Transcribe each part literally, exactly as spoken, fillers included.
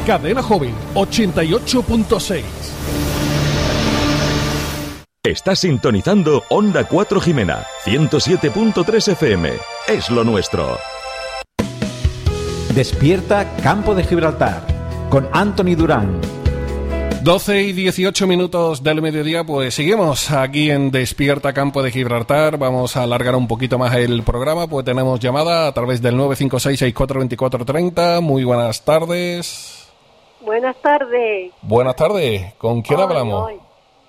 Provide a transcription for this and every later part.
Cadena Joven ochenta y ocho punto seis. Estás sintonizando Onda cuatro Jimena, ciento siete punto tres F M. Es lo nuestro. Despierta Campo de Gibraltar con Anthony Durán. doce y dieciocho minutos del mediodía, pues seguimos aquí en Despierta Campo de Gibraltar. Vamos a alargar un poquito más el programa, pues tenemos llamada a través del nueve cinco seis, seis cuatro dos cuatro tres cero. Muy buenas tardes. Buenas tardes. Buenas tardes. ¿Con quién Hoy, hablamos? hoy.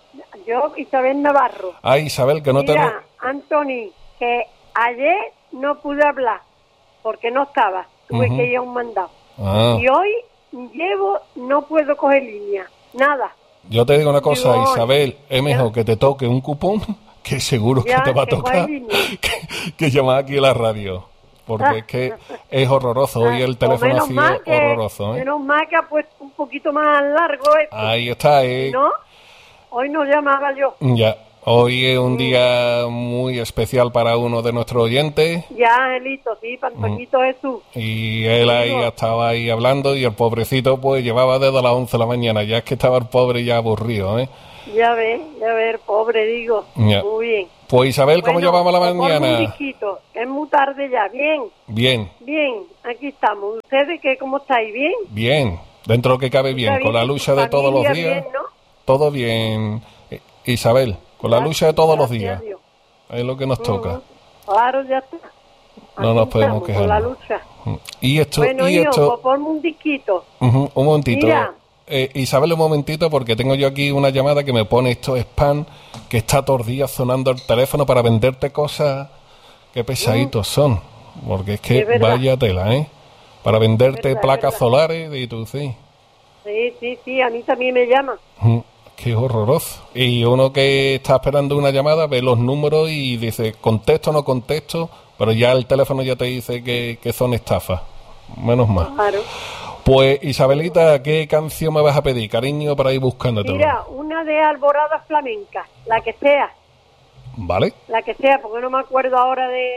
Yo, Isabel Navarro. Ah, Isabel, que no Mira, te... Anthony, que ayer no pude hablar porque no estaba. Tuve Uh-huh. que ir a un mandado. Ah. Y hoy llevo, no puedo coger línea. Nada. Yo te digo una cosa, Digo, Isabel, es mejor ya. que te toque un cupón, que seguro Ya, que te va a que tocar, coge línea. que, que llamar aquí a la radio. Porque es que es horroroso, hoy el O teléfono ha menos sido mal que, horroroso. ¿eh? Menos mal que ha puesto un poquito más largo esto. Ahí está, ¿eh? ¿No? Hoy no llamaba yo. Ya, hoy es un día muy especial para uno de nuestros oyentes. Ya, Angelito, sí, Pantoñito Jesús. Y él ahí estaba ahí hablando y el pobrecito pues llevaba desde las once de la mañana. Ya es que estaba el pobre ya aburrido, ¿eh? Ya ves, ya ves, pobre, digo. Ya. Muy bien. Pues Isabel, ¿cómo Bueno, llevamos la ponme mañana? un disquito, que es muy tarde ya. Bien, Bien, bien, aquí estamos. ¿Ustedes qué, cómo estáis? ¿Bien? bien, dentro de lo que cabe bien, ¿Está con la bien? lucha de todos los Familia días. bien, ¿no? Todo bien, Eh, Isabel, con la Gracias, lucha de todos los gracias días. a Dios. Es lo que nos toca. Ujú. Claro, ya está. No Aquí nos podemos estamos, con la quejar. lucha. Y esto, Bueno, y hijo, esto... pues ponme un disquito. Ujú, un momentito. Mira. Eh, Isabel, un momentito, porque tengo yo aquí una llamada que me pone esto spam, que está todos los días sonando el teléfono para venderte cosas. Qué pesaditos son. Porque es que Es verdad. vaya tela, ¿eh? Para venderte Es verdad, placas es verdad. solares y tú, sí. Sí, sí, sí, a mí también me llaman. Ujú, qué horroroso. Y uno que está esperando una llamada ve los números y dice, contesto o no contesto, pero ya el teléfono ya te dice que, que son estafas. Menos mal. Claro. Pues, Isabelita, ¿qué canción me vas a pedir, cariño, para ir buscándotelo? Mira, una de Alborada Flamenca, la que sea, ¿Vale? la que sea, porque no me acuerdo ahora de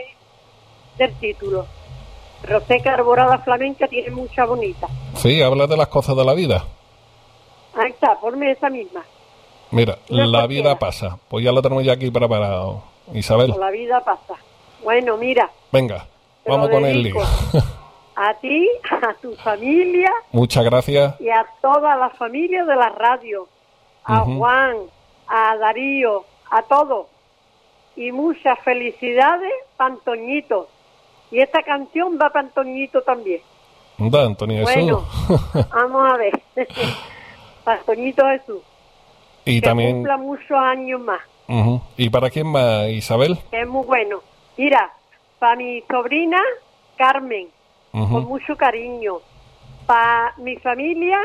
del título. Pero sé que Alborada Flamenca tiene mucha bonita. Sí, habla de las cosas de la vida. Ahí está, ponme esa misma. Mira, Una la cualquiera. vida pasa. Pues ya lo tenemos ya aquí preparado, Isabel. La vida pasa. Bueno, mira, Venga, te vamos lo con el dedico. lío. A ti, a tu familia Muchas gracias. y a toda la familia de la radio. A Ujú. Juan, a Darío, a todos. Y muchas felicidades, Pantoñito. Y esta canción va para Antoñito también. Da, Antonio Bueno, Jesús. vamos a ver. Pantoñito Jesús. Y que también... cumpla muchos años más. Ujú. ¿Y para quién más, Isabel? Que es muy bueno. Mira, para mi sobrina Carmen, Ujú. con mucho cariño. Para mi familia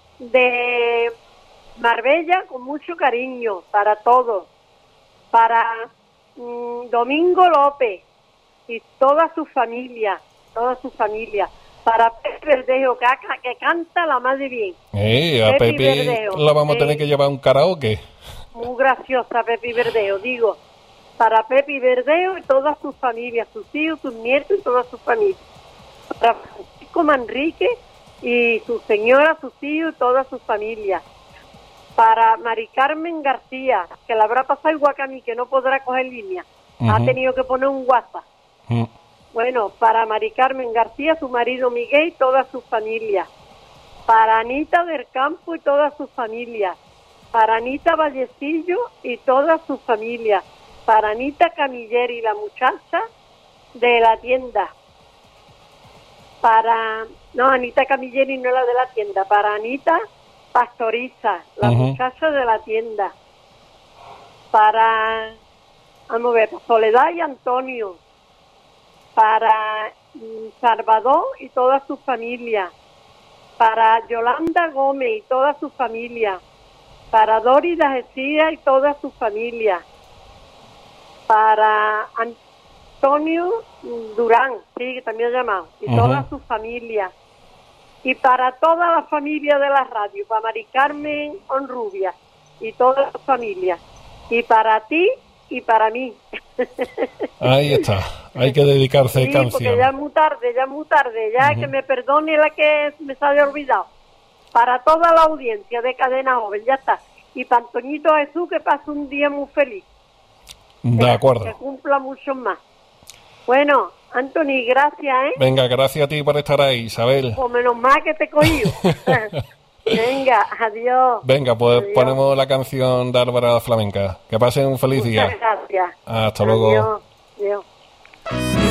de Marbella, con mucho cariño. Para todos. Para mm, Domingo López y toda su familia. Toda su familia. Para Pepe Verdejo, que, ha- que canta la más de bien. Eh, a Pepi Pepe Verdeo. la vamos a tener Sí. que llevar a un karaoke. Muy graciosa Pepi Verdeo, digo. Para Pepi Verdeo y toda su familia, sus hijos, sus nietos y toda su familia. Para Francisco Manrique y su señora, sus hijos y toda su familia. Para Mari Carmen García, que la habrá pasado igual que a mí, que no podrá coger línea. Ha Ujú. tenido que poner un WhatsApp. Mm. Bueno, para Mari Carmen García, su marido Miguel y toda su familia. Para Anita del Campo y toda su familia. Para Anita Vallecillo y toda su familia. Para Anita Camilleri, la muchacha de la tienda. Para... No, Anita Camilleri no es la de la tienda. Para Anita Pastoriza, la Ujú. muchacha de la tienda. Para... Vamos a ver, Soledad y Antonio. Para mm, Salvador y toda su familia. Para Yolanda Gómez y toda su familia. Para Dori Dajecía y toda su familia. Para Antonio Durán, sí, que también ha llamado, y Ujú. toda su familia. Y para toda la familia de la radio, para Mari Carmen Honrubia y toda su familia. Y para ti y para mí. Ahí está. Hay que dedicarse Sí, porque canciones. ya es muy tarde, ya es muy tarde, ya Ujú. que me perdone la que me se haya olvidado. para toda la audiencia de Cadena Joven, ya está. Y para Antoñito Jesús, que pase un día muy feliz. De acuerdo. Que cumpla mucho más. Bueno, Anthony, gracias, ¿eh? Venga, gracias a ti por estar ahí, Isabel. O menos mal que te he cogido. Venga, adiós. Venga, pues adiós. Ponemos la canción de Álvaro Flamenca. Que pasen un feliz Muchas día. gracias. Hasta luego. Adiós. Adiós.